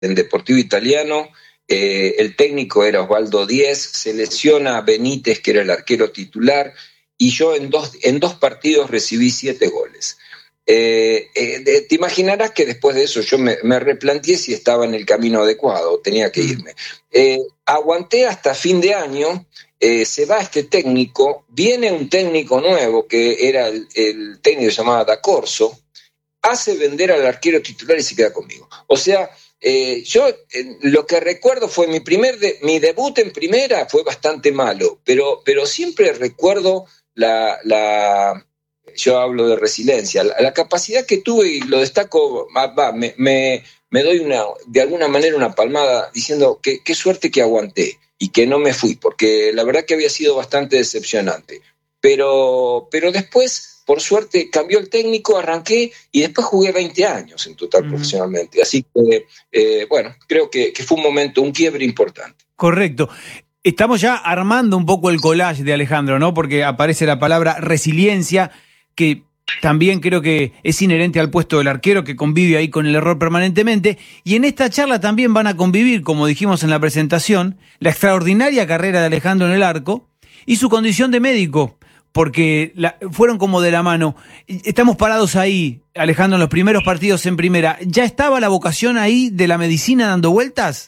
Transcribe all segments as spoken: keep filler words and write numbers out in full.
en Deportivo Italiano, eh, el técnico era Osvaldo Díez, se lesiona Benítez, que era el arquero titular, y yo en dos, en dos partidos recibí siete goles. Eh, eh, de, te imaginarás que después de eso yo me, me replanteé si estaba en el camino adecuado, tenía que irme. Eh, aguanté hasta fin de año, eh, se va este técnico, viene un técnico nuevo que era el, el técnico llamado D'Accorso, hace vender al arquero titular y se queda conmigo. O sea, eh, yo eh, lo que recuerdo fue mi primer de, mi debut en primera fue bastante malo, pero, pero siempre recuerdo la... la yo hablo de resiliencia, la, la capacidad que tuve, y lo destaco, va, me, me, me doy una, de alguna manera una palmada diciendo que qué suerte que aguanté y que no me fui, porque la verdad que había sido bastante decepcionante. Pero, pero después, por suerte, cambió el técnico, arranqué y después jugué veinte años en total uh-huh. profesionalmente. Así que, eh, bueno, creo que, que fue un momento, un quiebre importante. Correcto. Estamos ya armando un poco el collage de Alejandro, ¿no? Porque aparece la palabra resiliencia, que también creo que es inherente al puesto del arquero, que convive ahí con el error permanentemente. Y en esta charla también van a convivir, como dijimos en la presentación, la extraordinaria carrera de Alejandro en el arco y su condición de médico, porque la, fueron como de la mano. Estamos parados ahí, Alejandro, en los primeros partidos en primera. ¿Ya estaba la vocación ahí de la medicina dando vueltas?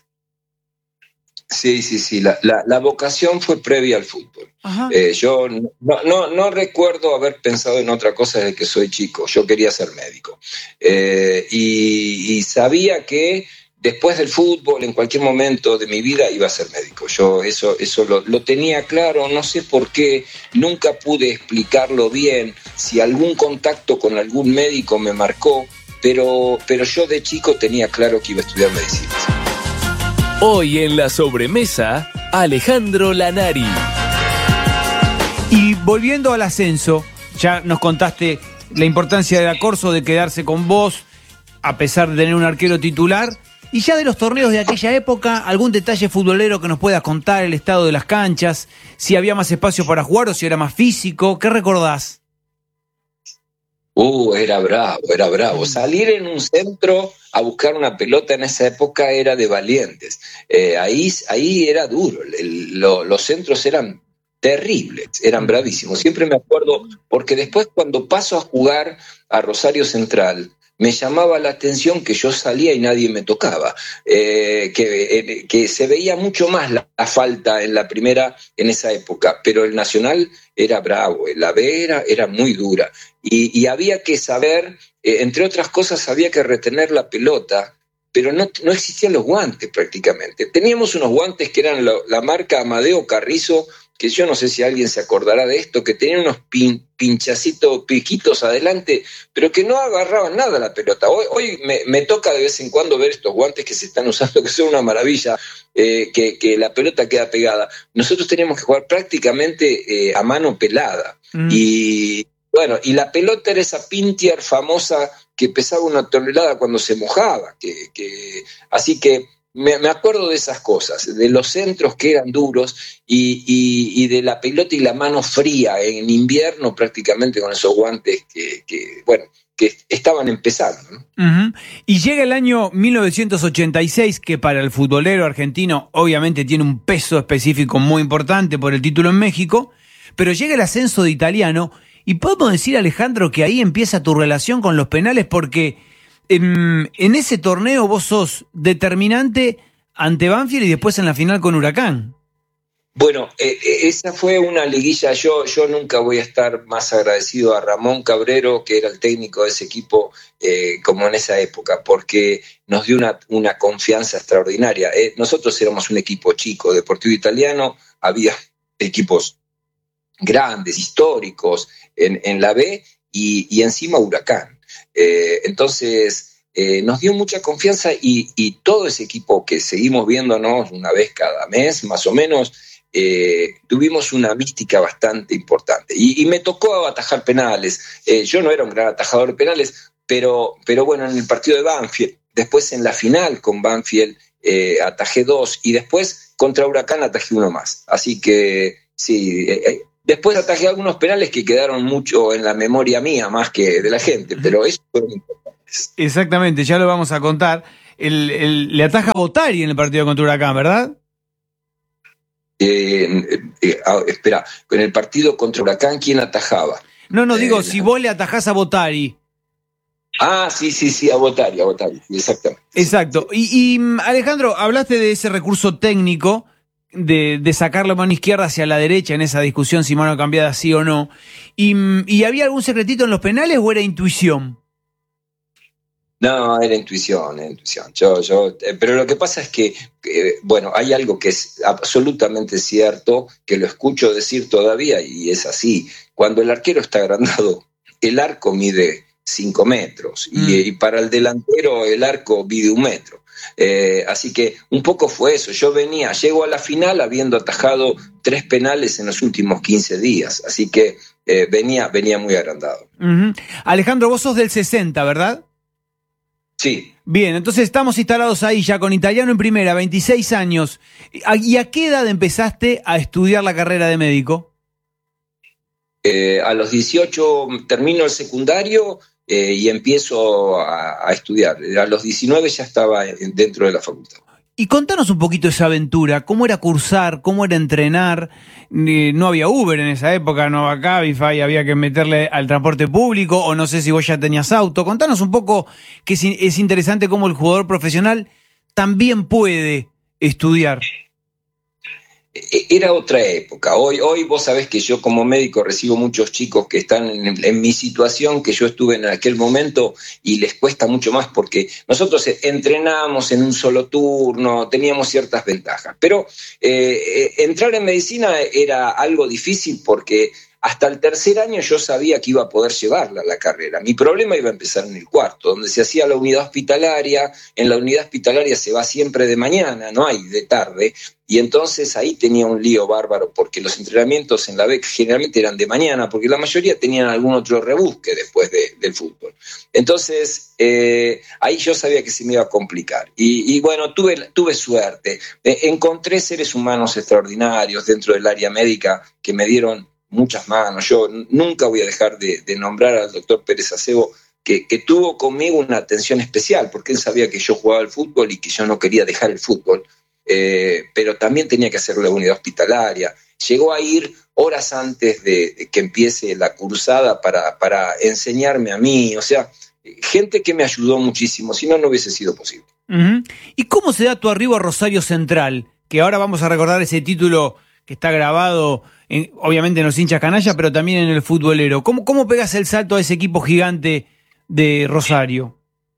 Sí, sí, sí. La, la, la vocación fue previa al fútbol. Eh, yo no, no, no recuerdo haber pensado en otra cosa desde que soy chico. Yo quería ser médico. Eh, y, y sabía que después del fútbol, en cualquier momento de mi vida, iba a ser médico. Yo eso, eso lo, lo tenía claro. No sé por qué, nunca pude explicarlo bien. Si algún contacto con algún médico me marcó, pero, pero yo de chico tenía claro que iba a estudiar medicina. Hoy en la sobremesa, Alejandro Lanari. Y volviendo al ascenso, ya nos contaste la importancia de D'Accorso de quedarse con vos, a pesar de tener un arquero titular. Y ya de los torneos de aquella época, algún detalle futbolero que nos puedas contar, el estado de las canchas, si había más espacio para jugar o si era más físico, ¿qué recordás? Uh, era bravo, era bravo. Salir en un centro a buscar una pelota en esa época era de valientes. Eh, ahí, ahí era duro. El, lo, los centros eran terribles, eran bravísimos. Siempre me acuerdo, porque después cuando paso a jugar a Rosario Central, me llamaba la atención que yo salía y nadie me tocaba, eh, que, eh, que se veía mucho más la, la falta en la primera en esa época, pero el Nacional era bravo, la B era, era muy dura, y, y había que saber, eh, entre otras cosas, había que retener la pelota, pero no, no existían los guantes prácticamente. Teníamos unos guantes que eran lo, la marca Amadeo Carrizo, que yo no sé si alguien se acordará de esto, que tenían unos pin, pinchacitos, piquitos adelante, pero que no agarraban nada la pelota. Hoy, hoy me, me toca de vez en cuando ver estos guantes que se están usando, que son una maravilla, eh, que, que la pelota queda pegada. Nosotros teníamos que jugar prácticamente eh, a mano pelada. Mm. Y bueno, y la pelota era esa Pintier famosa que pesaba una tonelada cuando se mojaba. Que, que, así que Me, me acuerdo de esas cosas, de los centros que eran duros y, y, y de la pelota y la mano fría en invierno prácticamente con esos guantes que, que bueno, que estaban empezando, ¿no? Uh-huh. Y llega el año mil novecientos ochenta y seis, que para el futbolero argentino obviamente tiene un peso específico muy importante por el título en México, pero llega el ascenso de Italiano y podemos decir, Alejandro, que ahí empieza tu relación con los penales, porque En, en ese torneo vos sos determinante ante Banfield y después en la final con Huracán. Bueno, eh, esa fue una liguilla. Yo, yo nunca voy a estar más agradecido a Ramón Cabrero, que era el técnico de ese equipo, eh, como en esa época, porque nos dio una, una confianza extraordinaria. Eh, nosotros éramos un equipo chico, Deportivo Italiano, había equipos grandes, históricos en, en la B y, y encima Huracán. Eh, entonces eh, nos dio mucha confianza y, y todo ese equipo que seguimos viéndonos una vez cada mes más o menos, eh, tuvimos una mística bastante importante y, y me tocó atajar penales. Eh, yo no era un gran atajador de penales, pero, pero bueno, en el partido de Banfield, después en la final con Banfield eh, atajé dos y después contra Huracán atajé uno más, así que sí, eh, después atajé algunos penales que quedaron mucho en la memoria mía más que de la gente, pero eso fueron importantes. Exactamente, ya lo vamos a contar. el, el, le ataja a Bottari en el partido contra Huracán, ¿verdad? Eh, eh, ah, espera, en el partido contra Huracán, ¿quién atajaba? No, no, digo, Eh, si vos le atajás a Bottari. Ah, sí, sí, sí, a Bottari, a Bottari, exactamente. Exacto. Y, y Alejandro, hablaste de ese recurso técnico de, de sacar la mano izquierda hacia la derecha en esa discusión si mano cambiada sí o no. Y, ¿Y había algún secretito en los penales o era intuición? No, era intuición, era intuición. Yo, yo, eh, pero lo que pasa es que, eh, bueno, hay algo que es absolutamente cierto, que lo escucho decir todavía y es así. Cuando el arquero está agrandado, el arco mide cinco metros y, mm. y para el delantero el arco mide un metro. Eh, así que un poco fue eso. Yo venía, llego a la final habiendo atajado tres penales en los últimos quince días, así que eh, venía, venía muy agrandado. Uh-huh. Alejandro, vos sos del sesenta, ¿verdad? Sí. Bien, entonces estamos instalados ahí ya con italiano en primera, veintiséis años. ¿Y a qué edad empezaste a estudiar la carrera de médico? Eh, a los dieciocho termino el secundario eh, y empiezo a, a estudiar. A los diecinueve ya estaba dentro de la facultad. Y contanos un poquito esa aventura, cómo era cursar, cómo era entrenar. No había Uber en esa época, no había Cabify, había que meterle al transporte público, o no sé si vos ya tenías auto. Contanos un poco, que es, es interesante cómo el jugador profesional también puede estudiar. Era otra época. Hoy, hoy vos sabés que yo como médico recibo muchos chicos que están en, en mi situación, que yo estuve en aquel momento, y les cuesta mucho más porque nosotros entrenábamos en un solo turno, teníamos ciertas ventajas. Pero eh, entrar en medicina era algo difícil porque hasta el tercer año yo sabía que iba a poder llevarla la carrera. Mi problema iba a empezar en el cuarto, donde se hacía la unidad hospitalaria. En la unidad hospitalaria se va siempre de mañana, no hay de tarde. Y entonces ahí tenía un lío bárbaro, porque los entrenamientos en la B E C generalmente eran de mañana, porque la mayoría tenían algún otro rebusque después de, del fútbol. Entonces, eh, ahí yo sabía que se me iba a complicar. Y, y bueno, tuve, tuve suerte. Eh, encontré seres humanos extraordinarios dentro del área médica que me dieron muchas manos. Yo nunca voy a dejar de, de nombrar al doctor Pérez Acebo, que, que tuvo conmigo una atención especial, porque él sabía que yo jugaba al fútbol y que yo no quería dejar el fútbol. Eh, pero también tenía que hacer la unidad hospitalaria. Llegó a ir horas antes de, de que empiece la cursada para, para enseñarme a mí, o sea, gente que me ayudó muchísimo, si no, no hubiese sido posible. Uh-huh. ¿Y cómo se da tu arribo a Rosario Central? Que ahora vamos a recordar ese título que está grabado, en, obviamente en los hinchas canalla, pero también en el futbolero. ¿Cómo, cómo pegas el salto a ese equipo gigante de Rosario?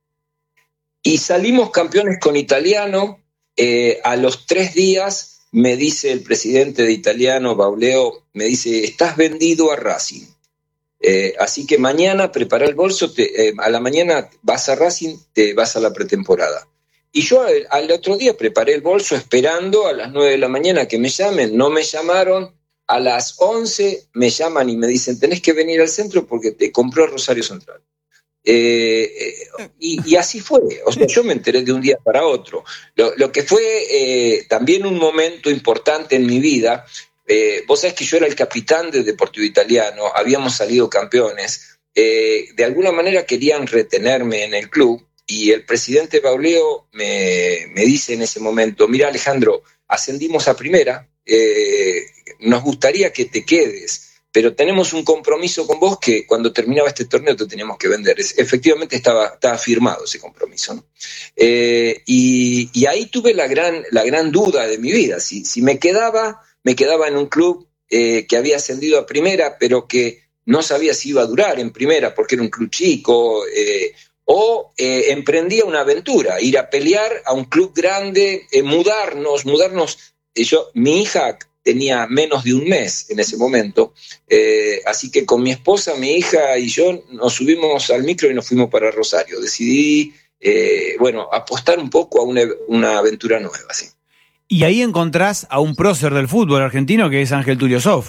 Y salimos campeones con Italiano. Eh, a los tres días me dice el presidente de Italiano, Bauleo, me dice, estás vendido a Racing. Eh, así que mañana prepara el bolso, te, eh, a la mañana vas a Racing, te vas a la pretemporada. Y yo al, al otro día preparé el bolso esperando a las nueve de la mañana que me llamen. No me llamaron. A las once me llaman y me dicen, tenés que venir al centro porque te compró Rosario Central. Eh, eh, y, y así fue, o sea, yo me enteré de un día para otro. Lo, lo que fue eh, también un momento importante en mi vida, eh, vos sabés que yo era el capitán del Deportivo Italiano, habíamos salido campeones, eh, de alguna manera querían retenerme en el club, y el presidente Bauleo me, me dice en ese momento, mira Alejandro, ascendimos a primera, eh, nos gustaría que te quedes, pero tenemos un compromiso con vos que cuando terminaba este torneo te teníamos que vender. Es, efectivamente estaba, estaba firmado ese compromiso, ¿no? Eh, y, y ahí tuve la gran, la gran duda de mi vida. Si, si me quedaba, me quedaba en un club eh, que había ascendido a primera, pero que no sabía si iba a durar en primera porque era un club chico, eh, o eh, emprendía una aventura, ir a pelear a un club grande, eh, mudarnos, mudarnos. Eh, yo, mi hija tenía menos de un mes en ese momento, eh, así que con mi esposa, mi hija y yo nos subimos al micro y nos fuimos para Rosario. Decidí, eh, bueno, apostar un poco a una, una aventura nueva, ¿sí? Y ahí encontrás a un prócer del fútbol argentino que es Ángel Tuliosov.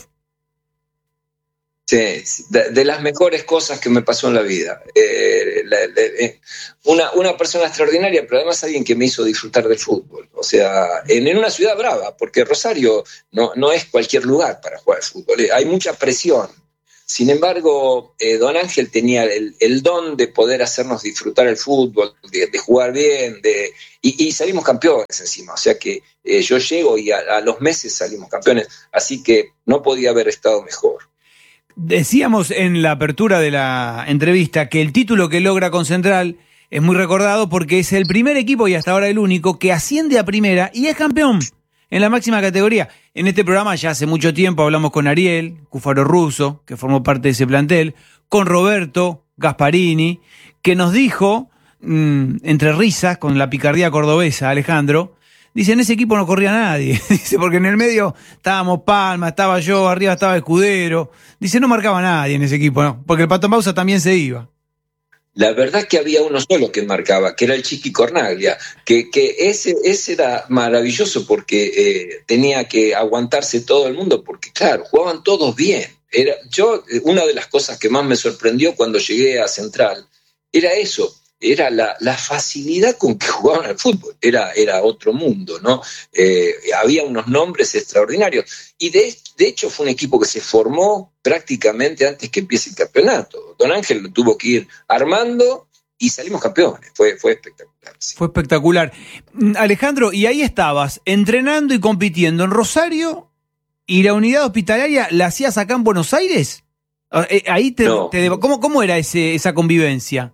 Sí, de, de las mejores cosas que me pasó en la vida. Eh, la, la, eh, una, una persona extraordinaria, pero además alguien que me hizo disfrutar del fútbol. O sea, en, en una ciudad brava, porque Rosario no, no es cualquier lugar para jugar al fútbol. Hay mucha presión, Sin embargo, eh, don Ángel tenía el, el don de poder hacernos disfrutar el fútbol, de, de jugar bien, de, y, y salimos campeones encima. O sea que eh, yo llego y a, a los meses salimos campeones, así que no podía haber estado mejor. Decíamos en la apertura de la entrevista que el título que logra con Central es muy recordado porque es el primer equipo y hasta ahora el único que asciende a primera y es campeón en la máxima categoría. En este programa ya hace mucho tiempo hablamos con Ariel Cufaro Russo, que formó parte de ese plantel, con Roberto Gasparini, que nos dijo, mmm, entre risas, con la picardía cordobesa, Alejandro, dice, en ese equipo no corría nadie, dice, porque en el medio estábamos Palma, estaba yo, arriba estaba Escudero, dice, no marcaba nadie en ese equipo, no, porque el Pato Bausa también se iba. La verdad es que había uno solo que marcaba, que era el Chiqui Cornaglia, que, que ese, ese era maravilloso porque eh, tenía que aguantarse todo el mundo, porque claro, jugaban todos bien. Era, yo, una de las cosas que más me sorprendió cuando llegué a Central era eso, era la, la facilidad con que jugaban al fútbol, era, era otro mundo, ¿no? Eh, había unos nombres extraordinarios, y de, de hecho fue un equipo que se formó prácticamente antes que empiece el campeonato. Don Ángel lo tuvo que ir armando y salimos campeones, fue, fue espectacular. Sí. Fue espectacular. Alejandro, y ahí estabas, entrenando y compitiendo en Rosario, y la unidad hospitalaria la hacías acá en Buenos Aires. Ahí te, no. te ¿cómo, ¿Cómo era ese, esa convivencia?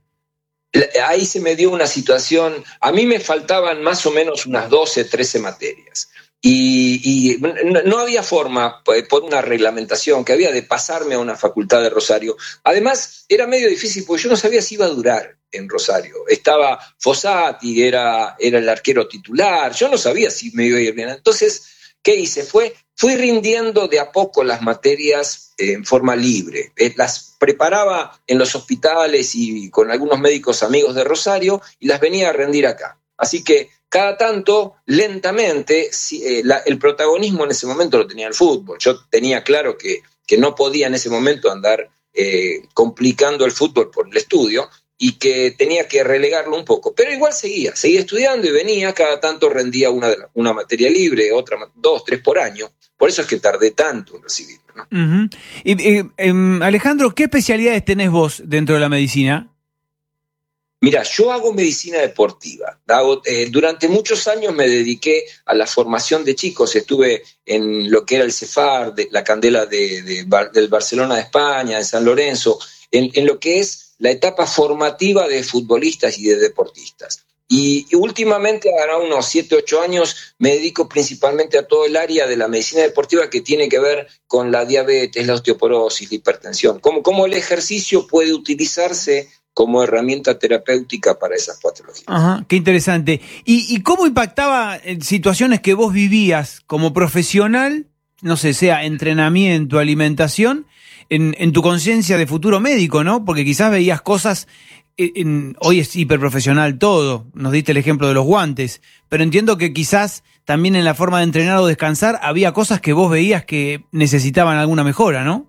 Ahí se me dio una situación, a mí me faltaban más o menos unas doce, trece materias. Y, y no, no había forma, por una reglamentación que había, de pasarme a una facultad de Rosario. Además, era medio difícil porque yo no sabía si iba a durar en Rosario. Estaba Fossati, era, era el arquero titular, yo no sabía si me iba a ir bien. Entonces, ¿qué hice? Fue, fui rindiendo de a poco las materias eh, en forma libre. Eh, las preparaba en los hospitales y con algunos médicos amigos de Rosario y las venía a rendir acá. Así que cada tanto, lentamente, si, eh, la, el protagonismo en ese momento lo tenía el fútbol. Yo tenía claro que, que no podía en ese momento andar eh, complicando el fútbol por el estudio y que tenía que relegarlo un poco. Pero igual seguía, seguía estudiando y venía, cada tanto rendía una, una materia libre, otra, dos, tres por año. Por eso es que tardé tanto en recibirlo, ¿no? Uh-huh. y, eh, eh, Alejandro, ¿qué especialidades tenés vos dentro de la medicina? Mira, yo hago medicina deportiva. Hago, eh, durante muchos años me dediqué a la formación de chicos. Estuve en lo que era el Cefar, de, la Candela de, de, de, del Barcelona de España, en San Lorenzo, en, en lo que es la etapa formativa de futbolistas y de deportistas. Y, y últimamente, ahora unos siete, ocho años, me dedico principalmente a todo el área de la medicina deportiva que tiene que ver con la diabetes, la osteoporosis, la hipertensión. Cómo, cómo el ejercicio puede utilizarse como herramienta terapéutica para esas patologías. Ajá, qué interesante. ¿Y, y cómo impactaba en situaciones que vos vivías como profesional, no sé, sea entrenamiento, alimentación, en, en tu conciencia de futuro médico, ¿no? Porque quizás veías cosas, en, en, hoy es hiperprofesional todo, nos diste el ejemplo de los guantes, pero entiendo que quizás también en la forma de entrenar o descansar había cosas que vos veías que necesitaban alguna mejora, ¿no?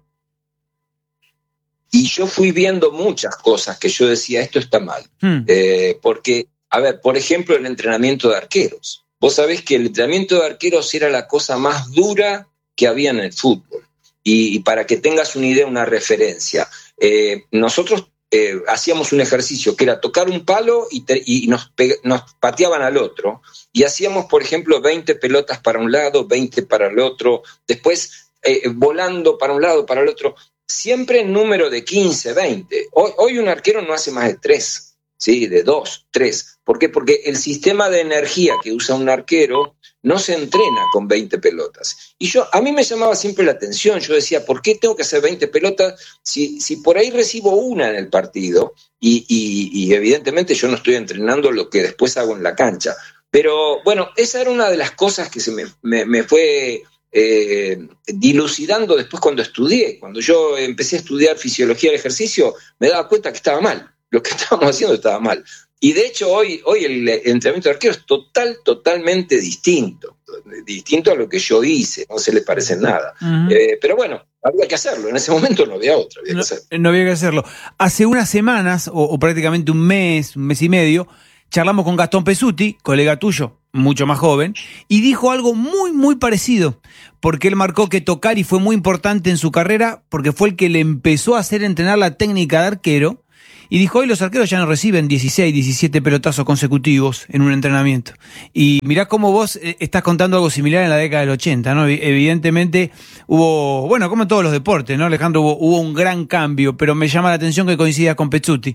Y yo fui viendo muchas cosas que yo decía, esto está mal. Hmm. Eh, porque, a ver, por ejemplo, el entrenamiento de arqueros. Vos sabés que el entrenamiento de arqueros era la cosa más dura que había en el fútbol. Y, y para que tengas una idea, una referencia, eh, nosotros eh, hacíamos un ejercicio que era tocar un palo y, te, y nos, pe- nos pateaban al otro. Y hacíamos, por ejemplo, veinte pelotas para un lado, veinte para el otro. Después, eh, volando para un lado, para el otro. Siempre en número de quince, veinte. Hoy, hoy un arquero no hace más de tres, ¿sí? De dos, tres. ¿Por qué? Porque el sistema de energía que usa un arquero no se entrena con veinte pelotas. Y yo, a mí me llamaba siempre la atención. Yo decía, ¿por qué tengo que hacer veinte pelotas si, si por ahí recibo una en el partido? Y, y, y evidentemente yo no estoy entrenando lo que después hago en la cancha. Pero bueno, esa era una de las cosas que se me, me, me fue... Eh, dilucidando después cuando estudié. Cuando yo empecé a estudiar fisiología del ejercicio, me daba cuenta que estaba mal. Lo que estábamos haciendo estaba mal. Y de hecho hoy, hoy el entrenamiento de arquero es total, totalmente distinto. Distinto a lo que yo hice. No se le parece nada. Uh-huh. Eh, pero bueno, había que hacerlo. En ese momento no había otra. Había no, que hacerlo. no había que hacerlo. Hace unas semanas, o, o prácticamente un mes, un mes y medio, charlamos con Gastón Pesuti, colega tuyo, mucho más joven, y dijo algo muy, muy parecido, porque él marcó que Tocari fue muy importante en su carrera, porque fue el que le empezó a hacer entrenar la técnica de arquero, y dijo, hoy los arqueros ya no reciben dieciséis, diecisiete pelotazos consecutivos en un entrenamiento. Y mirá cómo vos eh, estás contando algo similar en la década del ochenta, ¿no? Evidentemente hubo, bueno, como en todos los deportes, ¿no, Alejandro? Hubo, hubo un gran cambio, pero me llama la atención que coincida con Pezzuti.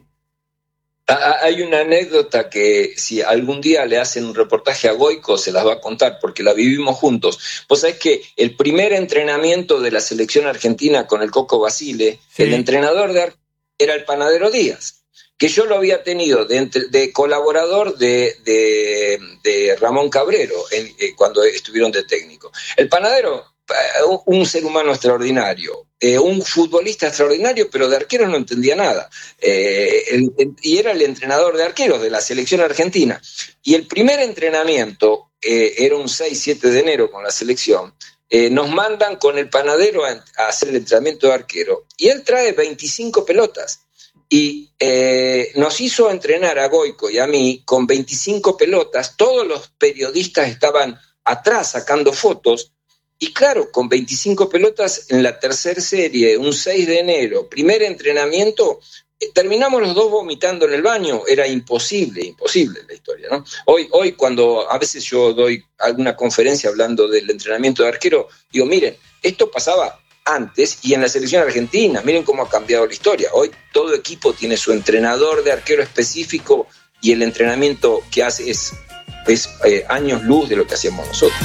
Hay una anécdota que si algún día le hacen un reportaje a Goico se las va a contar porque la vivimos juntos. Vos sabés que el primer entrenamiento de la selección argentina con el Coco Basile, sí. El entrenador de arquero era el Panadero Díaz, que yo lo había tenido de, de colaborador de, de, de Ramón Cabrero en, eh, cuando estuvieron de técnico. El Panadero, un ser humano extraordinario, eh, un futbolista extraordinario, pero de arqueros no entendía nada. Eh, el, el, y era el entrenador de arqueros de la selección argentina. Y el primer entrenamiento, eh, era un seis siete de enero con la selección, eh, nos mandan con el Panadero a, a hacer el entrenamiento de arquero. Y él trae veinticinco pelotas. Y eh, nos hizo entrenar a Goico y a mí con veinticinco pelotas. Todos los periodistas estaban atrás sacando fotos. Y claro, con veinticinco pelotas en la tercera serie, un seis de enero, primer entrenamiento, eh, terminamos los dos vomitando en el baño. Era imposible, imposible la historia, ¿no? Hoy, hoy cuando a veces yo doy alguna conferencia hablando del entrenamiento de arquero, digo, miren, esto pasaba antes y en la selección argentina, miren cómo ha cambiado la historia. Hoy todo equipo tiene su entrenador de arquero específico y el entrenamiento que hace es, es eh, años luz de lo que hacíamos nosotros.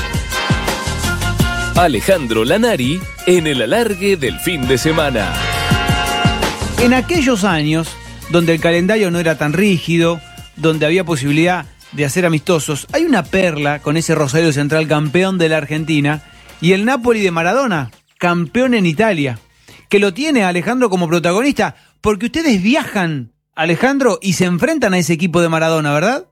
Alejandro Lanari en el alargue del fin de semana. En aquellos años, donde el calendario no era tan rígido, donde había posibilidad de hacer amistosos, hay una perla con ese Rosario Central campeón de la Argentina y el Napoli de Maradona, campeón en Italia, que lo tiene Alejandro como protagonista, porque ustedes viajan, Alejandro, y se enfrentan a ese equipo de Maradona, ¿verdad?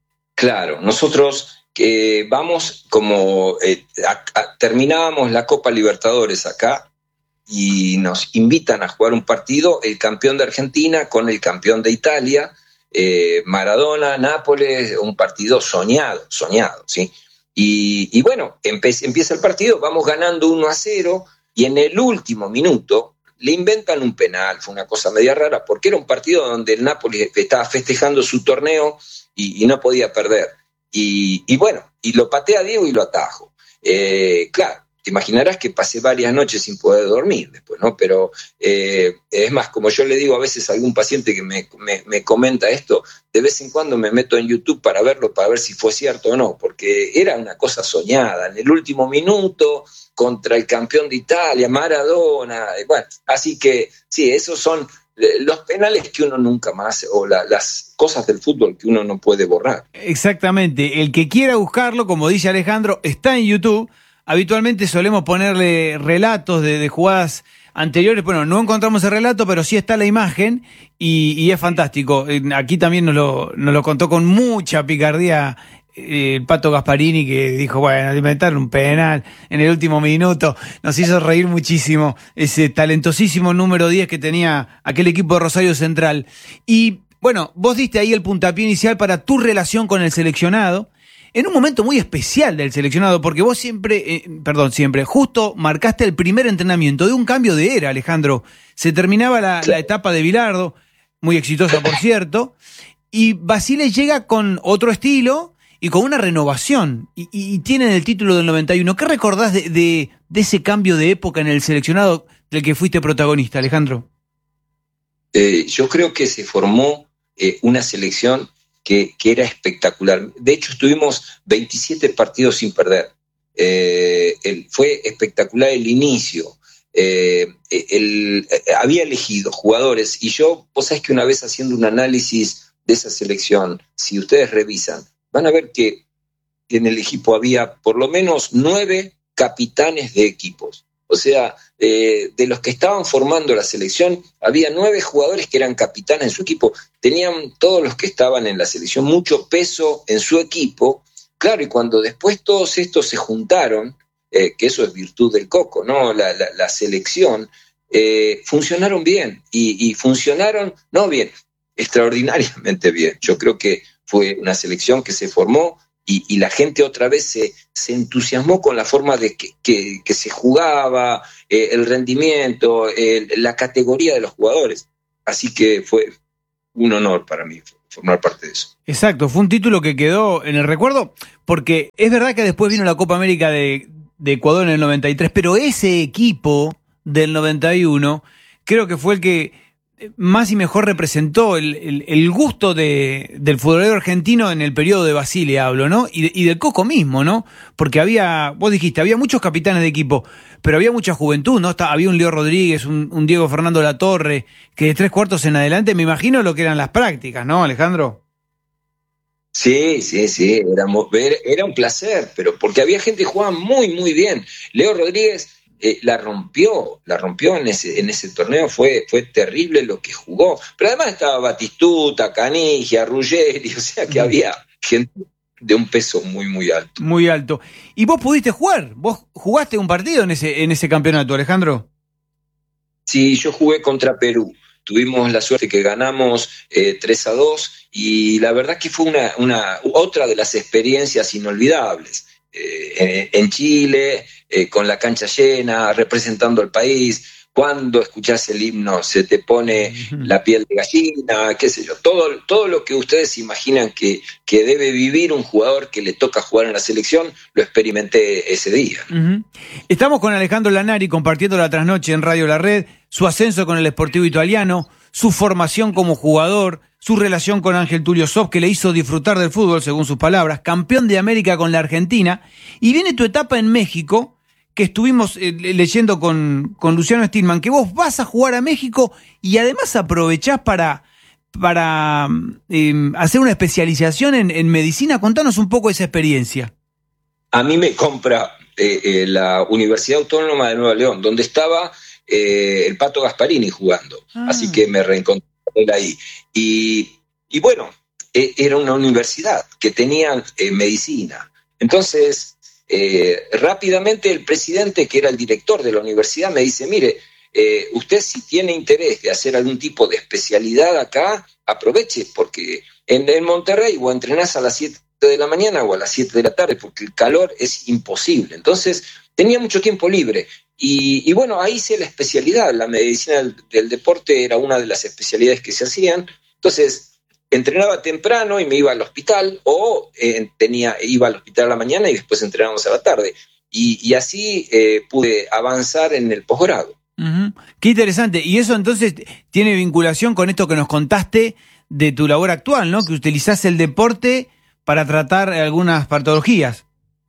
Claro, nosotros... que vamos como eh, a, a, terminábamos la Copa Libertadores acá y nos invitan a jugar un partido, el campeón de Argentina con el campeón de Italia, eh, Maradona, Nápoles, un partido soñado, soñado, ¿sí? Y, y bueno, empe- empieza el partido, vamos ganando uno a cero y en el último minuto le inventan un penal, fue una cosa media rara porque era un partido donde el Nápoles estaba festejando su torneo y, y no podía perder. Y, y bueno, y lo patea Diego y lo atajo. Eh, claro, te imaginarás que pasé varias noches sin poder dormir después, ¿no? Pero eh, es más, como yo le digo a veces a algún paciente que me, me, me comenta esto, de vez en cuando me meto en YouTube para verlo, para ver si fue cierto o no, porque era una cosa soñada. En el último minuto, contra el campeón de Italia, Maradona, bueno, así que sí, esos son los penales que uno nunca más, o la, las cosas del fútbol que uno no puede borrar. Exactamente, el que quiera buscarlo, como dice Alejandro, está en YouTube. Habitualmente solemos ponerle relatos de, de jugadas anteriores. Bueno, no encontramos el relato, pero sí está la imagen y, y es fantástico. Aquí también nos lo, nos lo contó con mucha picardía eh, el Pato Gasparini, que dijo, bueno, inventar un penal en el último minuto. Nos hizo reír muchísimo ese talentosísimo número diez que tenía aquel equipo de Rosario Central. Y bueno, vos diste ahí el puntapié inicial para tu relación con el seleccionado, en un momento muy especial del seleccionado, porque vos siempre, eh, perdón, siempre, justo marcaste el primer entrenamiento de un cambio de era, Alejandro. Se terminaba la, la etapa de Bilardo, muy exitosa por cierto, y Basile llega con otro estilo y con una renovación, y, y, y tienen el título del noventa y uno. ¿Qué recordás de, de, de ese cambio de época en el seleccionado del que fuiste protagonista, Alejandro? Eh, yo creo que se formó eh, una selección Que, que era espectacular. De hecho, estuvimos veintisiete partidos sin perder. Eh, el, fue espectacular el inicio. Eh, el, eh, había elegido jugadores, y yo, vos sabés que una vez haciendo un análisis de esa selección, si ustedes revisan, van a ver que en el equipo había por lo menos nueve capitanes de equipos. O sea, eh, de los que estaban formando la selección, había nueve jugadores que eran capitanes en su equipo. Tenían todos los que estaban en la selección mucho peso en su equipo. Claro, y cuando después todos estos se juntaron, eh, que eso es virtud del Coco, ¿no? La, la, la selección, eh, funcionaron bien. Y, y funcionaron, no bien, extraordinariamente bien. Yo creo que fue una selección que se formó y, y la gente otra vez se, se entusiasmó con la forma de que, que, que se jugaba, eh, el rendimiento, eh, la categoría de los jugadores. Así que fue un honor para mí formar parte de eso. Exacto, fue un título que quedó en el recuerdo, porque es verdad que después vino la Copa América de, de Ecuador en el noventa y tres, pero ese equipo del noventa y uno creo que fue el que más y mejor representó el, el, el gusto de, del futbolero argentino en el periodo de Basile, hablo, ¿no? Y, de, y del Coco mismo, ¿no? Porque había, vos dijiste, había muchos capitanes de equipo, pero había mucha juventud, ¿no? Había un Leo Rodríguez, un, un Diego Fernando Latorre, que de tres cuartos en adelante, me imagino lo que eran las prácticas, ¿no, Alejandro? Sí, sí, sí, era, era un placer, pero porque había gente que jugaba muy, muy bien. Leo Rodríguez eh, la rompió, la rompió en ese, en ese torneo, fue, fue terrible lo que jugó. Pero además estaba Batistuta, Canigia, Ruggeri, o sea que había gente de un peso muy, muy alto. Muy alto. ¿Y vos pudiste jugar? ¿Vos jugaste un partido en ese, en ese campeonato, Alejandro? Sí, yo jugué contra Perú. Tuvimos la suerte que ganamos eh, tres a dos y la verdad que fue una, una otra de las experiencias inolvidables. Eh, en, en Chile, eh, con la cancha llena, representando al país. Cuando escuchás el himno se te pone la piel de gallina, qué sé yo, todo, todo lo que ustedes imaginan que, que debe vivir un jugador que le toca jugar en la selección, lo experimenté ese día. Uh-huh. Estamos con Alejandro Lanari compartiendo la trasnoche en Radio La Red, su ascenso con el Sportivo Italiano, su formación como jugador, su relación con Ángel Tulio Zof, que le hizo disfrutar del fútbol, según sus palabras, campeón de América con la Argentina, y viene tu etapa en México, que estuvimos eh, leyendo con, con Luciano Stillman, que vos vas a jugar a México y además aprovechás para, para eh, hacer una especialización en, en medicina. Contanos un poco esa experiencia. A mí me compra eh, eh, la Universidad Autónoma de Nuevo León, donde estaba eh, el Pato Gasparini jugando, ah. Así que me reencontré ahí. Y, y bueno, eh, era una universidad que tenía eh, medicina. Entonces... Eh, rápidamente el presidente, que era el director de la universidad, me dice, mire, eh, usted si tiene interés de hacer algún tipo de especialidad acá, aproveche, porque en, en Monterrey o entrenás a las siete de la mañana o a las siete de la tarde, porque el calor es imposible. Entonces tenía mucho tiempo libre y, y bueno, ahí hice la especialidad. La medicina del, del deporte era una de las especialidades que se hacían. Entonces entrenaba temprano y me iba al hospital, o eh, tenía, iba al hospital a la mañana y después entrenábamos a la tarde. Y, y así eh, pude avanzar en el posgrado. Uh-huh. Qué interesante. Y eso entonces tiene vinculación con esto que nos contaste de tu labor actual, ¿no? Que utilizás el deporte para tratar algunas patologías.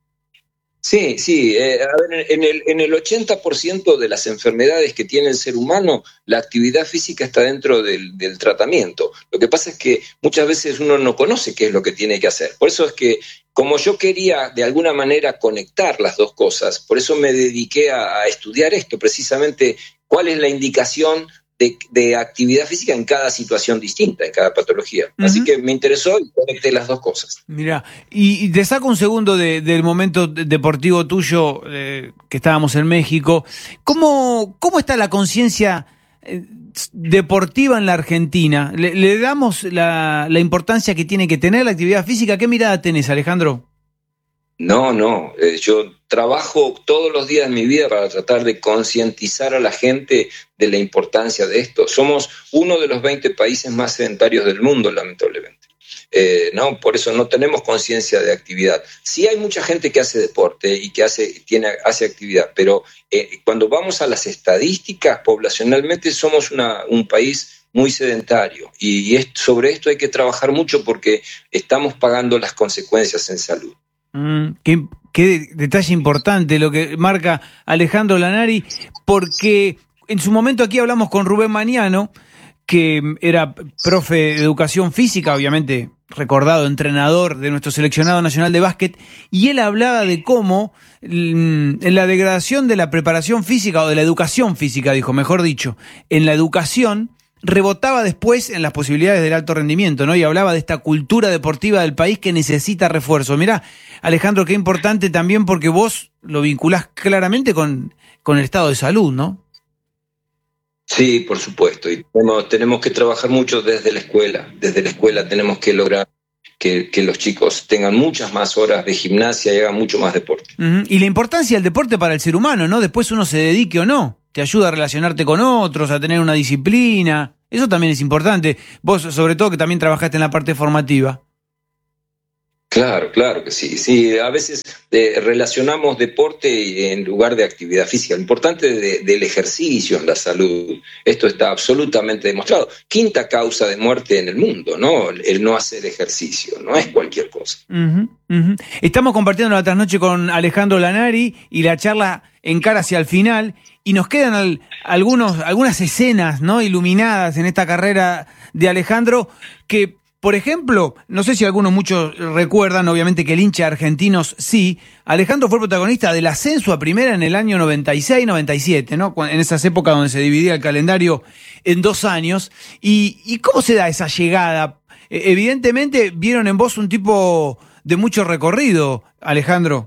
Sí, sí. Eh, a ver, en el, en el ochenta por ciento de las enfermedades que tiene el ser humano, la actividad física está dentro del, del tratamiento. Lo que pasa es que muchas veces uno no conoce qué es lo que tiene que hacer. Por eso es que, como yo quería de alguna manera conectar las dos cosas, por eso me dediqué a, a estudiar esto, precisamente cuál es la indicación de, de actividad física en cada situación distinta, en cada patología. Uh-huh. Así que me interesó y conecté las dos cosas. Mira, y, y te saco un segundo de, del momento deportivo tuyo, eh, que estábamos en México. ¿Cómo, cómo está la conciencia eh, deportiva en la Argentina? ¿Le, le damos la, la importancia que tiene que tener la actividad física? ¿Qué mirada tenés, Alejandro? No, no, eh, yo trabajo todos los días de mi vida para tratar de concientizar a la gente de la importancia de esto. Somos uno de los veinte países más sedentarios del mundo, lamentablemente. Eh, no, por eso no tenemos conciencia de actividad. Sí hay mucha gente que hace deporte y que hace, tiene, hace actividad, pero eh, cuando vamos a las estadísticas, poblacionalmente somos una, un país muy sedentario y, y es, sobre esto hay que trabajar mucho porque estamos pagando las consecuencias en salud. Mm, qué, qué detalle importante lo que marca Alejandro Lanari, porque en su momento aquí hablamos con Rubén Mañano, que era profe de educación física, obviamente recordado entrenador de nuestro seleccionado nacional de básquet, y él hablaba de cómo en la degradación de la preparación física, o de la educación física, dijo, mejor dicho, en la educación rebotaba después en las posibilidades del alto rendimiento, ¿no? Y hablaba de esta cultura deportiva del país que necesita refuerzo. Mirá, Alejandro, qué importante también porque vos lo vinculás claramente con, con el estado de salud, ¿no? Sí, por supuesto. Y tenemos, tenemos que trabajar mucho desde la escuela. Desde la escuela tenemos que lograr que, que los chicos tengan muchas más horas de gimnasia y hagan mucho más deporte. Uh-huh. Y la importancia del deporte para el ser humano, ¿no? Después uno se dedique o no, te ayuda a relacionarte con otros, a tener una disciplina, eso también es importante. Vos, sobre todo, que también trabajaste en la parte formativa. Claro, claro que sí. Sí, a veces eh, relacionamos deporte en lugar de actividad física. Lo importante de, del ejercicio en la salud, esto está absolutamente demostrado. Quinta causa de muerte en el mundo, ¿no? El no hacer ejercicio, no es cualquier cosa. Uh-huh, uh-huh. Estamos compartiendo la trasnoche con Alejandro Lanari y la charla encara hacia el final y nos quedan al, algunos, algunas escenas, ¿no?, iluminadas en esta carrera de Alejandro que... Por ejemplo, no sé si algunos muchos recuerdan, obviamente que el hincha argentinos sí, Alejandro fue protagonista del ascenso a primera en el año noventa y seis noventa y siete, ¿no? En esas épocas donde se dividía el calendario en dos años. ¿Y, y cómo se da esa llegada? Evidentemente vieron en vos un tipo de mucho recorrido, Alejandro.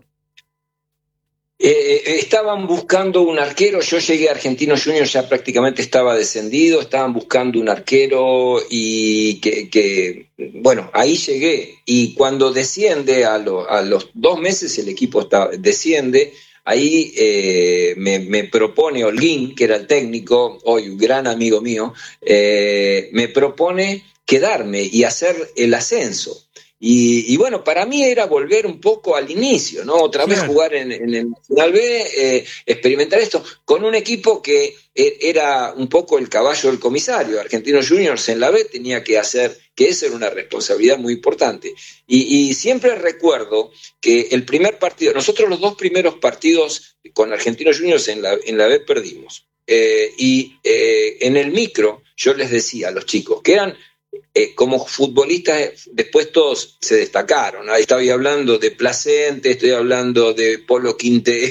Eh, estaban buscando un arquero, yo llegué a Argentinos Juniors, ya prácticamente estaba descendido, estaban buscando un arquero y que, que bueno, ahí llegué y cuando desciende a, lo, a los dos meses el equipo está, desciende, ahí eh, me, me propone Holguín, que era el técnico, hoy un gran amigo mío, eh, me propone quedarme y hacer el ascenso. Y, y bueno, para mí era volver un poco al inicio, ¿no? Otra vez jugar en, en el Nacional B, eh, experimentar esto con un equipo que eh, era un poco el caballo del comisario. Argentinos Juniors en la B tenía que hacer, que esa era una responsabilidad muy importante. Y, y siempre recuerdo que el primer partido, nosotros los dos primeros partidos con Argentinos Juniors en la, en la B perdimos. Eh, y eh, en el micro yo les decía a los chicos que eran... Eh, como futbolistas, después todos se destacaron. Ahí estoy hablando de Placente, estoy hablando de Polo Quinte,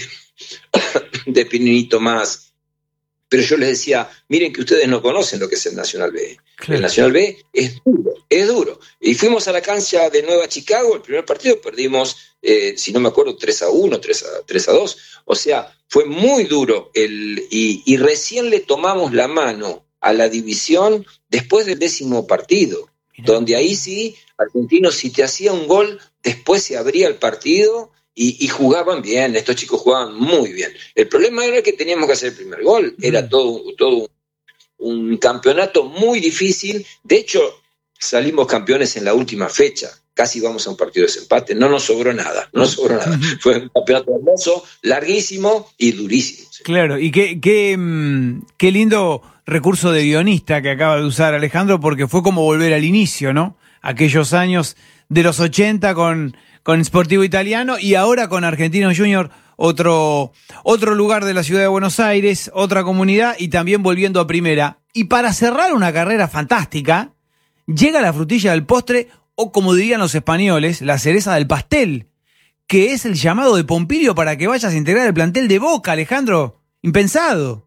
de Pinito Más. Pero yo les decía, miren que ustedes no conocen lo que es el Nacional B. Claro. El Nacional B es duro, es duro. Y fuimos a la cancha de Nueva Chicago, el primer partido perdimos, eh, si no me acuerdo, tres a uno, tres a dos. O sea, fue muy duro. El, y, y recién le tomamos la mano a la división después del décimo partido, Mirá. Donde ahí sí, Argentinos, si te hacía un gol, después se abría el partido y, y jugaban bien, estos chicos jugaban muy bien. El problema era que teníamos que hacer el primer gol, era mm. todo, todo un, un campeonato muy difícil, de hecho salimos campeones en la última fecha, casi vamos a un partido de desempate, no nos sobró nada, no nos sobró nada, fue un campeonato hermoso, larguísimo y durísimo. Sí. Claro, y qué, qué, qué lindo recurso de guionista que acaba de usar Alejandro, porque fue como volver al inicio, ¿no? Aquellos años de los ochenta con, con Sportivo Italiano y ahora con Argentinos Juniors, otro, otro lugar de la ciudad de Buenos Aires, otra comunidad y también volviendo a primera. Y para cerrar una carrera fantástica, llega la frutilla del postre, o como dirían los españoles, la cereza del pastel, que es el llamado de Pompilio para que vayas a integrar el plantel de Boca, Alejandro. Impensado.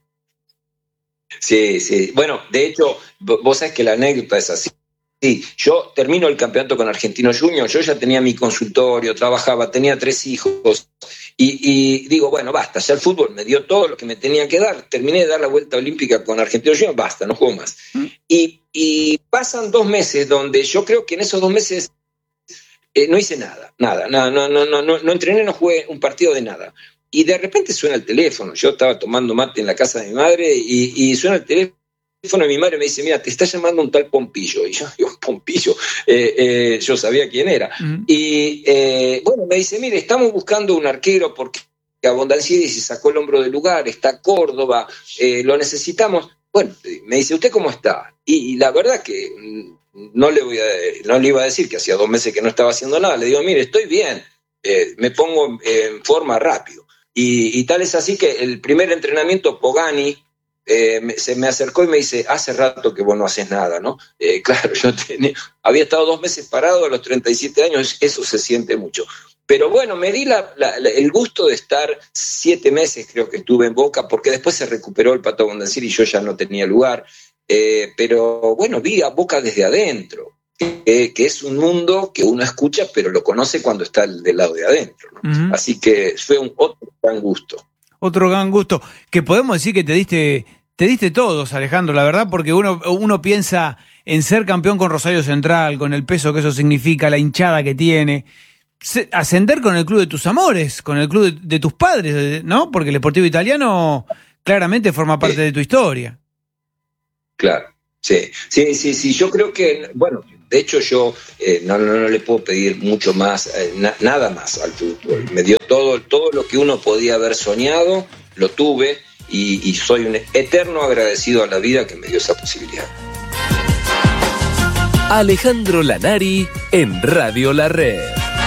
Sí, sí. Bueno, de hecho, vos sabés que la anécdota es así. Sí, yo termino el campeonato con Argentinos Juniors, yo ya tenía mi consultorio, trabajaba, tenía tres hijos y, y digo, bueno, basta, ya el fútbol me dio todo lo que me tenía que dar, terminé de dar la vuelta olímpica con Argentinos Juniors, basta, no juego más. ¿Mm? Y, y pasan dos meses donde yo creo que en esos dos meses eh, no hice nada, nada, nada, no, no, no, no, no entrené, no jugué un partido de nada. Y de repente suena el teléfono, yo estaba tomando mate en la casa de mi madre y, y suena el teléfono y mi madre me dice, mira, te está llamando un tal Pompillo. Y yo digo, Pompillo, eh, eh, yo sabía quién era. Uh-huh. Y eh, bueno, me dice, mire, estamos buscando un arquero porque a Bondancieri se sacó el hombro del lugar, está Córdoba, eh, lo necesitamos. Bueno, me dice, ¿usted cómo está? Y, y la verdad que no le, voy a, no le iba a decir que hacía dos meses que no estaba haciendo nada. Le digo, mire, estoy bien, eh, me pongo en forma rápido. Y, y tal es así que el primer entrenamiento, Pogani eh, me, se me acercó y me dice, hace rato que vos no haces nada, ¿no? Eh, claro, yo tenía, había estado dos meses parado a los treinta y siete años, eso se siente mucho. Pero bueno, me di la, la, la, el gusto de estar siete meses, creo que estuve en Boca, porque después se recuperó el Pato Bondancieri y yo ya no tenía lugar. Eh, pero bueno, vi a Boca desde adentro. Que, que es un mundo que uno escucha, pero lo conoce cuando está del lado de adentro, ¿no? Uh-huh. Así que fue un otro gran gusto. Otro gran gusto, que podemos decir que te diste, te diste todos, Alejandro, la verdad, porque uno, uno piensa en ser campeón con Rosario Central, con el peso que eso significa, la hinchada que tiene, se, ascender con el club de tus amores, con el club de, de tus padres, ¿no? Porque el Sportivo Italiano claramente forma parte sí. de tu historia. Claro, sí, sí, sí, sí, yo creo que, bueno, de hecho yo eh, no, no, no le puedo pedir mucho más, eh, na, nada más al fútbol. Me dio todo, todo lo que uno podía haber soñado, lo tuve y, y soy un eterno agradecido a la vida que me dio esa posibilidad. Alejandro Lanari en Radio La Red.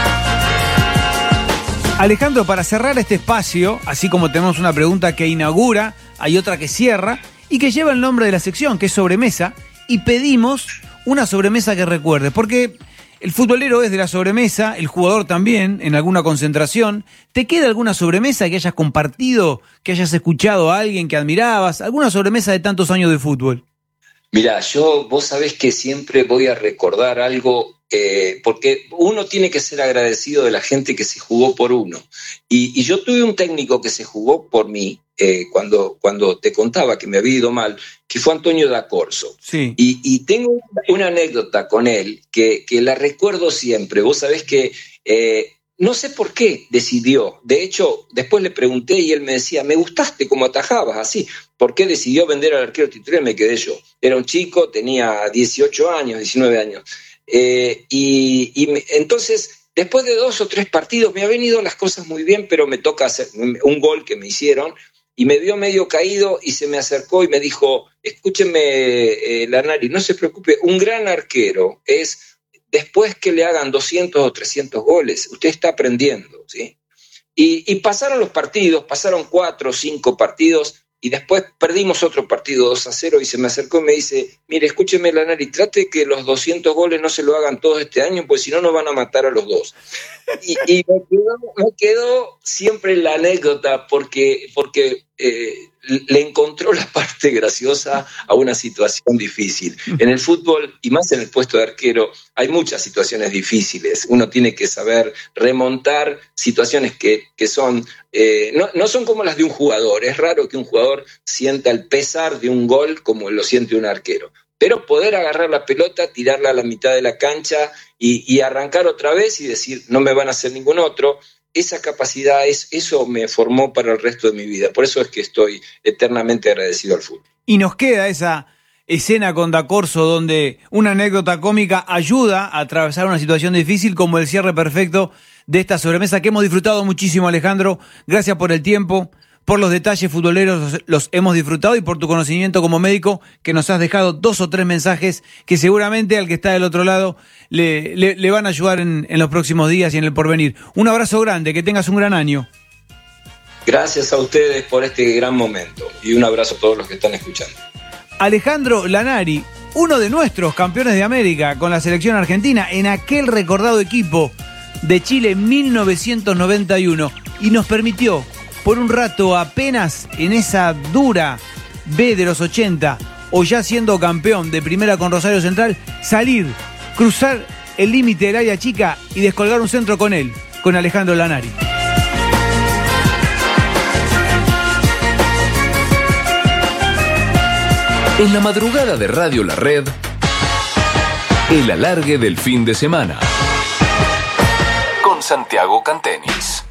Alejandro, para cerrar este espacio, así como tenemos una pregunta que inaugura, hay otra que cierra y que lleva el nombre de la sección, que es sobremesa, y pedimos una sobremesa que recuerdes, porque el futbolero es de la sobremesa, el jugador también, en alguna concentración. ¿Te queda alguna sobremesa que hayas compartido, que hayas escuchado a alguien que admirabas? ¿Alguna sobremesa de tantos años de fútbol? Mirá, yo, vos sabés que siempre voy a recordar algo, eh, porque uno tiene que ser agradecido de la gente que se jugó por uno. Y, y yo tuve un técnico que se jugó por mí, eh, cuando, cuando te contaba que me había ido mal, que fue Antonio D'Accorso. Sí. Y, y tengo una anécdota con él que, que la recuerdo siempre. Vos sabés que eh, no sé por qué decidió. De hecho, después le pregunté y él me decía, me gustaste como atajabas, así. ¿Por qué decidió vender al arquero titular? Me quedé yo. Era un chico, tenía dieciocho años, diecinueve años. Eh, y y me, entonces, después de dos o tres partidos, me habían ido las cosas muy bien, pero me toca hacer un gol que me hicieron. Y me vio medio caído y se me acercó y me dijo, escúcheme, eh, Lanari, no se preocupe, un gran arquero es después que le hagan doscientos o trescientos goles, usted está aprendiendo, ¿sí? Y, y pasaron los partidos, pasaron cuatro o cinco partidos y después perdimos otro partido dos a cero y se me acercó y me dice, mire, escúcheme, Lanari, trate que los doscientos goles no se lo hagan todos este año, pues si no nos van a matar a los dos. Y, y me, quedó, me quedó siempre la anécdota porque, porque eh, le encontró la parte graciosa a una situación difícil. En el fútbol, y más en el puesto de arquero, hay muchas situaciones difíciles. Uno tiene que saber remontar situaciones que, que son, eh, no, no son como las de un jugador. Es raro que un jugador sienta el pesar de un gol como lo siente un arquero. Pero poder agarrar la pelota, tirarla a la mitad de la cancha y, y arrancar otra vez y decir, no me van a hacer ningún otro, esa capacidad, es, eso me formó para el resto de mi vida. Por eso es que estoy eternamente agradecido al fútbol. Y nos queda esa escena con D'Accorso donde una anécdota cómica ayuda a atravesar una situación difícil, como el cierre perfecto de esta sobremesa que hemos disfrutado muchísimo, Alejandro. Gracias por el tiempo, por los detalles futboleros, los, los hemos disfrutado, y por tu conocimiento como médico, que nos has dejado dos o tres mensajes que seguramente al que está del otro lado le, le, le van a ayudar en, en los próximos días y en el porvenir. Un abrazo grande, que tengas un gran año. Gracias a ustedes por este gran momento y un abrazo a todos los que están escuchando. Alejandro Lanari, uno de nuestros campeones de América con la selección argentina en aquel recordado equipo de Chile en mil novecientos noventa y uno, y nos permitió por un rato, apenas en esa dura B de los ochenta, o ya siendo campeón de primera con Rosario Central, salir, cruzar el límite del área chica y descolgar un centro con él, con Alejandro Lanari. En la madrugada de Radio La Red, el alargue del fin de semana, con Santiago Cantenis.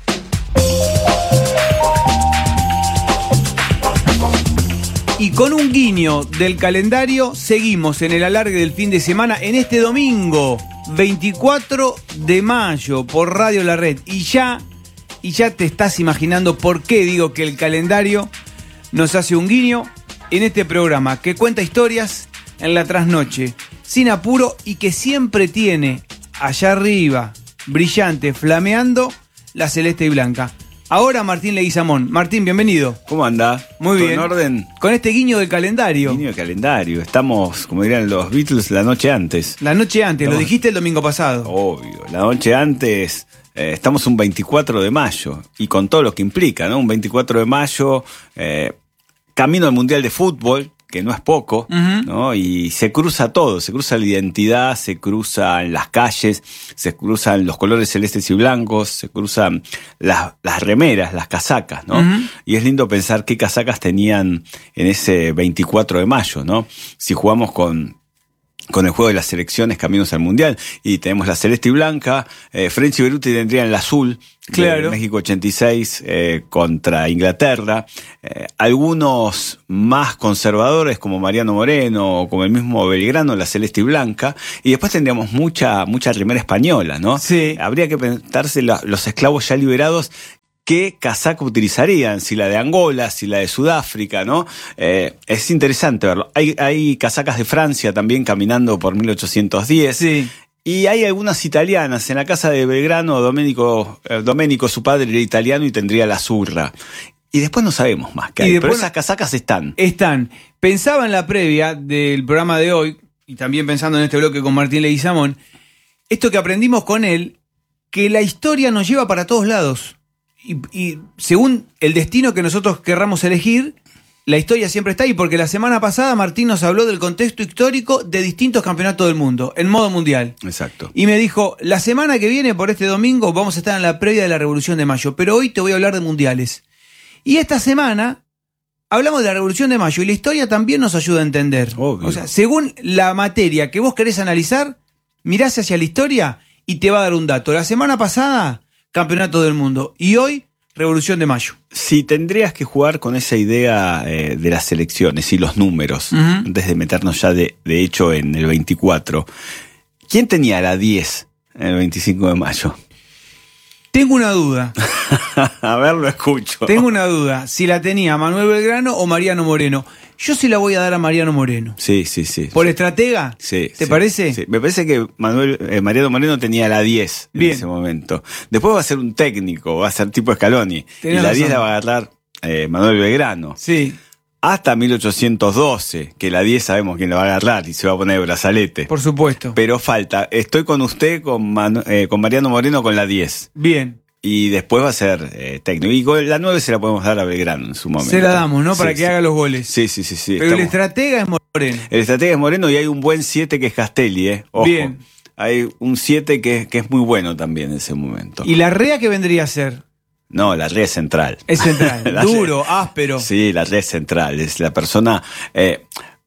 Y con un guiño del calendario, seguimos en el alargue del fin de semana en este domingo, veinticuatro de mayo, por Radio La Red. Y ya, y ya te estás imaginando por qué digo que el calendario nos hace un guiño en este programa que cuenta historias en la trasnoche, sin apuro, y que siempre tiene allá arriba, brillante, flameando, la celeste y blanca. Ahora Martín Leguizamón. Martín, bienvenido. ¿Cómo anda? Muy bien. ¿En orden? Con este guiño del calendario. Guiño del calendario. Estamos, como dirían los Beatles, la noche antes. La noche antes, estamos... lo dijiste el domingo pasado. Obvio, la noche antes. Eh, estamos un veinticuatro de mayo, y con todo lo que implica, ¿no? Un veinticuatro de mayo, eh, camino al Mundial de Fútbol, que no es poco, uh-huh. ¿no? Y se cruza todo, se cruza la identidad, se cruzan las calles, se cruzan los colores celestes y blancos, se cruzan las, las remeras, las casacas, ¿no? Uh-huh. Y es lindo pensar qué casacas tenían en ese veinticuatro de mayo, ¿no? Si jugamos con con el juego de las selecciones caminos al Mundial, y tenemos la celeste y blanca, eh, French y Beruti tendrían el azul, claro. de México ochenta y seis eh, contra Inglaterra, eh, algunos más conservadores como Mariano Moreno o como el mismo Belgrano, la celeste y blanca, y después tendríamos mucha, mucha remera española, ¿no? Sí. Habría que pensarse la, los esclavos ya liberados, ¿qué casaca utilizarían? Si la de Angola, si la de Sudáfrica, ¿no? Eh, es interesante verlo. Hay, hay casacas de Francia también caminando por mil ochocientos diez. Sí. Y hay algunas italianas. En la casa de Belgrano, Domenico, eh, Domenico, su padre, era italiano y tendría la zurra. Y después no sabemos más qué hay, pero esas casacas están. Están. Pensaba en la previa del programa de hoy, y también pensando en este bloque con Martín Leguizamón, esto que aprendimos con él, que la historia nos lleva para todos lados. Y, y según el destino que nosotros querramos elegir, la historia siempre está ahí, porque la semana pasada Martín nos habló del contexto histórico de distintos campeonatos del mundo, en modo mundial. Exacto. Y me dijo, la semana que viene, por este domingo, vamos a estar en la previa de la Revolución de Mayo, pero hoy te voy a hablar de mundiales. Y esta semana hablamos de la Revolución de Mayo, y la historia también nos ayuda a entender. Obvio. O sea, según la materia que vos querés analizar, mirás hacia la historia y te va a dar un dato. La semana pasada, Campeonato del Mundo. Y hoy, Revolución de Mayo. Si tendrías que jugar con esa idea eh, de las elecciones y los números, uh-huh. antes de meternos ya de, de hecho en el veinticuatro, ¿quién tenía la diez en el veinticinco de mayo? Tengo una duda. A ver, lo escucho. Tengo una duda. Si la tenía Manuel Belgrano o Mariano Moreno. Yo sí la voy a dar a Mariano Moreno. Sí, sí, sí. ¿Por sí. estratega? Sí. ¿Te sí, parece? Sí. Me parece que Manuel, eh, Mariano Moreno tenía la diez en Bien. ese momento. Después va a ser un técnico, va a ser tipo Scaloni. Tenés y la razón. diez la va a agarrar eh, Manuel Belgrano. Sí. Hasta mil ochocientos doce, que la diez sabemos quién la va a agarrar y se va a poner de brazalete. Por supuesto. Pero falta. Estoy con usted, con, Manu, eh, con Mariano Moreno con la diez. Bien. Y después va a ser eh, técnico. Y con la nueve se la podemos dar a Belgrano en su momento. Se la damos, ¿no? Para sí, que sí. haga los goles. Sí, sí, sí. sí. Pero Estamos... el estratega es Moreno. El estratega es Moreno y hay un buen siete que es Castelli, ¿eh? Ojo. Bien. Hay un siete que, que es muy bueno también en ese momento. ¿Y la Rea qué vendría a ser? No, la red es central. Es central. Duro, red, áspero. Sí, la red es central. Es la persona eh,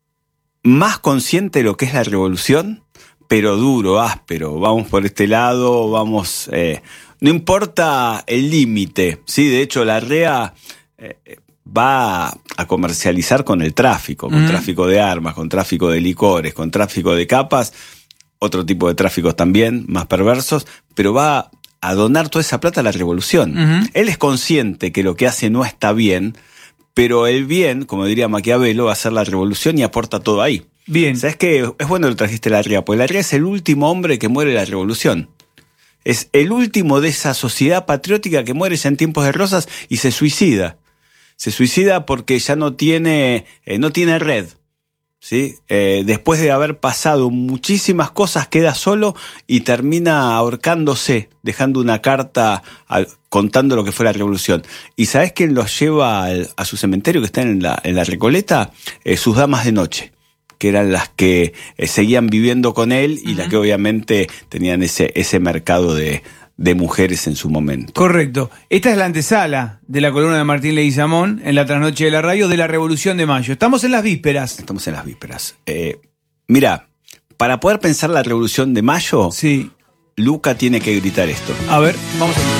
más consciente de lo que es la revolución, pero duro, áspero. Vamos por este lado, vamos... Eh, no importa el límite, ¿sí? De hecho, la R E A eh, va a comercializar con el tráfico, con uh-huh. tráfico de armas, con tráfico de licores, con tráfico de capas, otro tipo de tráficos también, más perversos, pero va a donar toda esa plata a la revolución. Uh-huh. Él es consciente que lo que hace no está bien, pero el bien, como diría Maquiavelo, va a ser la revolución y aporta todo ahí. Bien. ¿Sabes qué? Es bueno que lo trajiste la R E A, porque la R E A es el último hombre que muere en la revolución. Es el último de esa sociedad patriótica que muere ya en tiempos de Rosas y se suicida. Se suicida porque ya no tiene, eh, no tiene red. ¿Sí? Eh, después de haber pasado muchísimas cosas, queda solo y termina ahorcándose, dejando una carta al, contando lo que fue la revolución. ¿Y sabés quién los lleva al, a su cementerio que está en la, en la Recoleta? Eh, sus damas de noche, que eran las que eh, seguían viviendo con él y uh-huh. las que obviamente tenían ese, ese mercado de, de mujeres en su momento. Correcto. Esta es la antesala de la columna de Martín Leguizamón en la trasnoche de la radio de la Revolución de Mayo. Estamos en las vísperas. Estamos en las vísperas. Eh, mira, para poder pensar la Revolución de Mayo, sí. Luca tiene que gritar esto. A ver, vamos a ver.